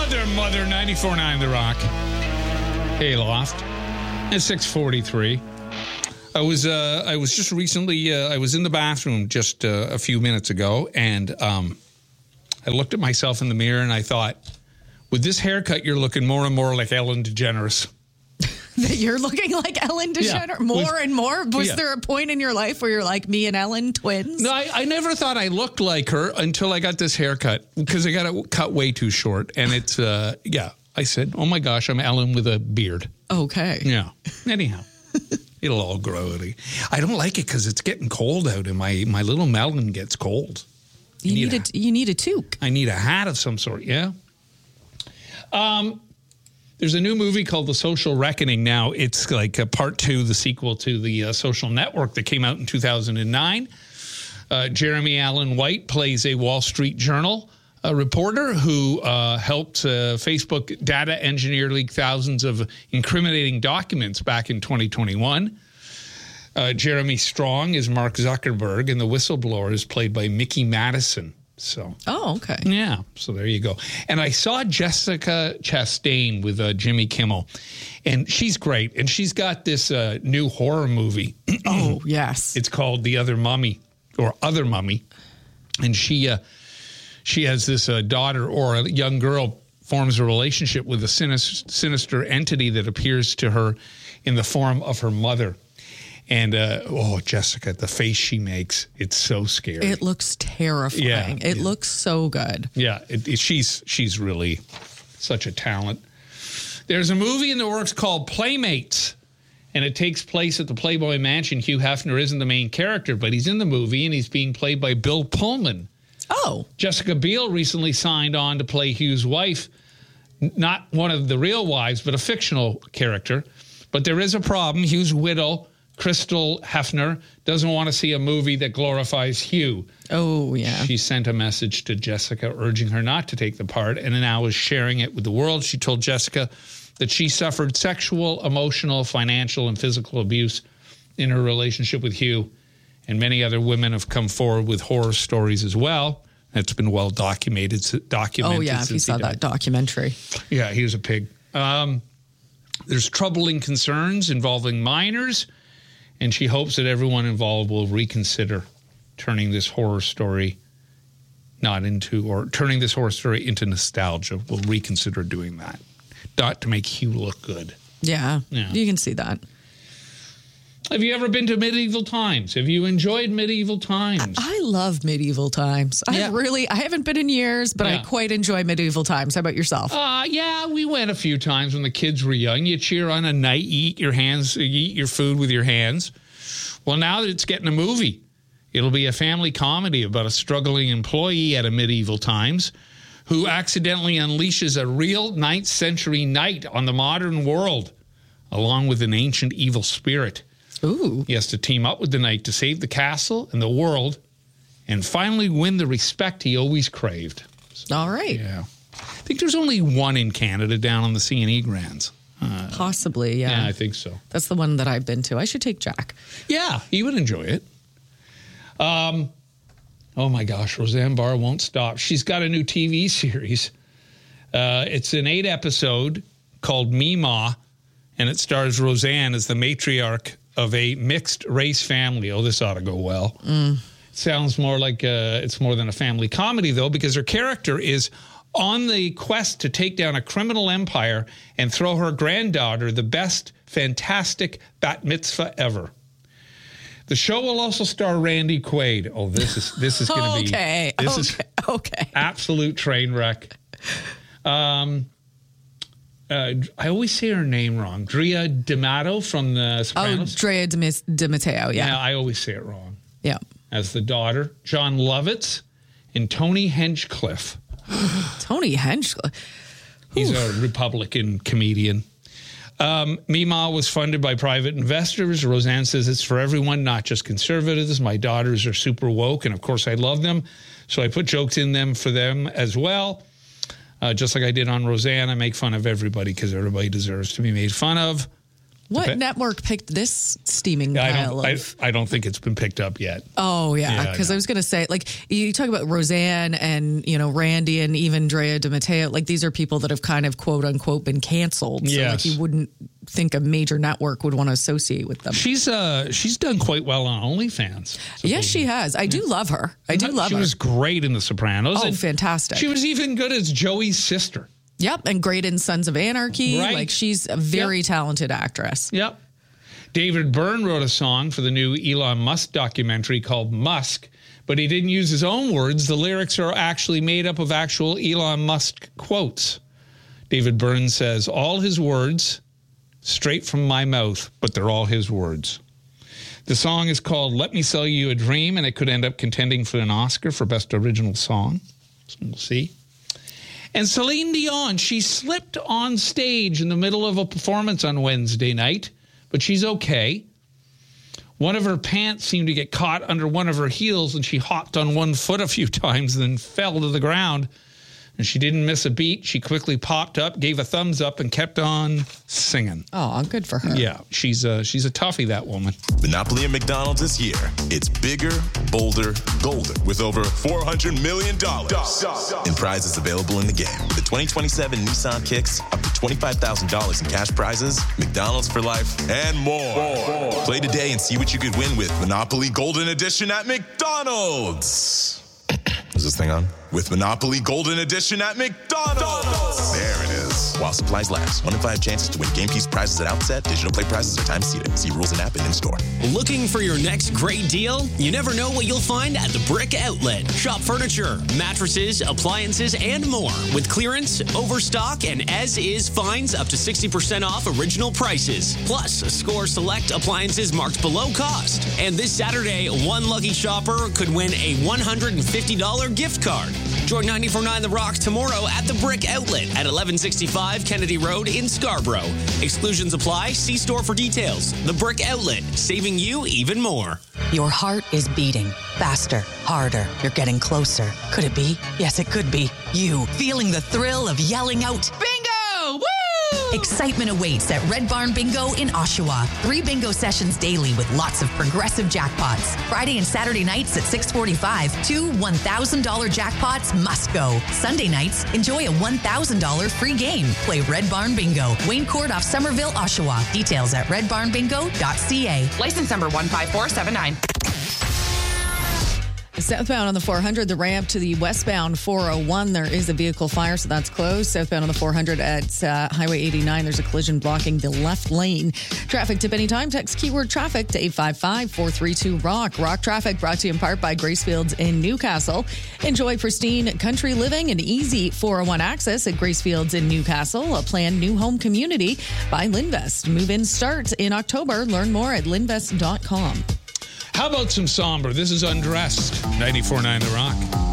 Mother, 94.9 The Rock. Hey, Loft. It's 6:43. I was just recently, I was in the bathroom just a few minutes ago, and I looked at myself in the mirror, and I thought, with this haircut, you're looking more and more like Ellen DeGeneres. That you're looking like Ellen DeGeneres? Yeah. More and more? Was there a point in your life where you're like me and Ellen twins? No, I never thought I looked like her until I got this haircut, because I got it cut way too short. And it's, I said, oh my gosh, I'm Ellen with a beard. Okay. Yeah. Anyhow, it'll all grow. I don't like it because it's getting cold out, and my little melon gets cold. You need a toque. I need a hat of some sort, yeah. There's a new movie called The Social Reckoning now. It's like a part 2, the sequel to The Social Network that came out in 2009. Jeremy Allen White plays a Wall Street Journal reporter who helped Facebook data engineer leak thousands of incriminating documents back in 2021. Jeremy Strong is Mark Zuckerberg, and the whistleblower is played by Mickey Madison. So, oh, okay. Yeah, so there you go. And I saw Jessica Chastain with Jimmy Kimmel, and she's great. And she's got this new horror movie. Oh, yes. It's called The Other Mummy, or Other Mummy. And she has this daughter, or a young girl, forms a relationship with a sinister entity that appears to her in the form of her mother. And, Jessica, the face she makes, it's so scary. It looks terrifying. Yeah, it looks so good. Yeah, she's really such a talent. There's a movie in the works called Playmates, and it takes place at the Playboy Mansion. Hugh Hefner isn't the main character, but he's in the movie, and he's being played by Bill Pullman. Oh. Jessica Biel recently signed on to play Hugh's wife, not one of the real wives, but a fictional character. But there is a problem. Hugh's widow, Crystal Hefner, doesn't want to see a movie that glorifies Hugh. Oh, yeah. She sent a message to Jessica urging her not to take the part, and now is sharing it with the world. She told Jessica that she suffered sexual, emotional, financial, and physical abuse in her relationship with Hugh, and many other women have come forward with horror stories as well. It's been well documented. Oh, yeah, if you saw that documentary. Yeah, he was a pig. There's troubling concerns involving minors, and she hopes that everyone involved will reconsider turning this horror story into nostalgia. Will reconsider doing that. Not to make Hugh look good. Yeah, you can see that. Have you ever been to medieval times? Have you enjoyed medieval times? I love medieval times. Yeah. I haven't been in years, but I quite enjoy medieval times. How about yourself? Yeah, we went a few times when the kids were young. You cheer on a knight, you eat your food with your hands. Well, now that it's getting a movie, it'll be a family comedy about a struggling employee at a medieval times who accidentally unleashes a real 9th century knight on the modern world, along with an ancient evil spirit. Ooh. He has to team up with the knight to save the castle and the world and finally win the respect he always craved. So, all right. Yeah. I think there's only one in Canada down on the C&E Grands. Possibly, yeah. Yeah, I think so. That's the one that I've been to. I should take Jack. Yeah, he would enjoy it. Oh, my gosh, Roseanne Barr won't stop. She's got a new TV series. It's an 8-episode called Meemaw, and it stars Roseanne as the matriarch of a mixed-race family. Oh, this ought to go well. Sounds more like it's more than a family comedy, though, because her character is on the quest to take down a criminal empire and throw her granddaughter the best fantastic bat mitzvah ever. The show will also star Randy Quaid. Oh, this is going to be okay. Absolute train wreck. I always say her name wrong. Drea D'Amato from The Sopranos. Oh, Drea D'Amato, yeah. I always say it wrong. Yeah. As the daughter, John Lovitz and Tony Hinchcliffe. Tony Hinchcliffe. He's a Republican comedian. Meemaw was funded by private investors. Roseanne says it's for everyone, not just conservatives. My daughters are super woke, and of course I love them. So I put jokes in them for them as well. Just like I did on Roseanne, I make fun of everybody because everybody deserves to be made fun of. What network picked this steaming pile of? I don't think it's been picked up yet. Oh, yeah. Because I was going to say, like, you talk about Roseanne and, Randy and even Drea de Matteo. Like, these are people that have kind of, quote unquote, been canceled. So, like, you wouldn't think a major network would want to associate with them. She's done quite well on OnlyFans. Yes, she has. I do love her. She was great in The Sopranos. Oh, fantastic. She was even good as Joey's sister. Yep, and great in Sons of Anarchy. Right. Like, she's a very talented actress. Yep. David Byrne wrote a song for the new Elon Musk documentary called Musk, but he didn't use his own words. The lyrics are actually made up of actual Elon Musk quotes. David Byrne says, all his words, straight from my mouth, but they're all his words. The song is called Let Me Sell You a Dream, and it could end up contending for an Oscar for Best Original Song. So we'll see. And Celine Dion, she slipped on stage in the middle of a performance on Wednesday night, but she's okay. One of her pants seemed to get caught under one of her heels, and she hopped on one foot a few times, then fell to the ground. And she didn't miss a beat. She quickly popped up, gave a thumbs up, and kept on singing. Oh, good for her. Yeah, she's a toughie, that woman. Monopoly at McDonald's is here. It's bigger, bolder, golder, with over $400 million in prizes available in the game. With the 2027 Nissan Kicks, up to $25,000 in cash prizes, McDonald's for life, and more. Play today and see what you could win with Monopoly Golden Edition at McDonald's. Is this thing on? With Monopoly Golden Edition at McDonald's. There it is. While supplies last. 1 in 5 chances to win game piece prizes at outset. Digital play prizes are time seated. See rules and app and in-store. Looking for your next great deal? You never know what you'll find at the Brick Outlet. Shop furniture, mattresses, appliances, and more with clearance, overstock, and as-is finds up to 60% off original prices. Plus, score select appliances marked below cost. And this Saturday, one lucky shopper could win a $150 gift card. Join 94.9 The Rock tomorrow at the Brick Outlet at 1165 Kennedy Road in Scarborough. Exclusions apply. See store for details. The Brick Outlet, saving you even more. Your heart is beating faster, harder. You're getting closer. Could it be? Yes, it could be. You feeling the thrill of yelling out, "Bingo! Woo!" Excitement awaits at Red Barn Bingo in Oshawa. 3 bingo sessions daily with lots of progressive jackpots. Friday and Saturday nights at 6:45, 2 $1,000 jackpots must go. Sunday nights, enjoy a $1,000 free game. Play Red Barn Bingo. Wayne Court off Somerville, Oshawa. Details at redbarnbingo.ca. License number 15479. Southbound on the 400, the ramp to the westbound 401, there is a vehicle fire, so that's closed. Southbound on the 400 at Highway 89, there's a collision blocking the left lane. Traffic tip anytime, text keyword traffic to 855-432-ROCK. Rock Traffic brought to you in part by Gracefields in Newcastle. Enjoy pristine country living and easy 401 access at Gracefields in Newcastle, a planned new home community by Linvest. Move-in starts in October. Learn more at linvest.com. How about some somber? This is Undressed, 94.9 The Rock.